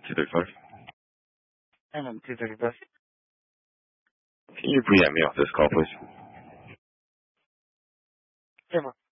235. And 235. Can you preempt me off this call, please? Sure.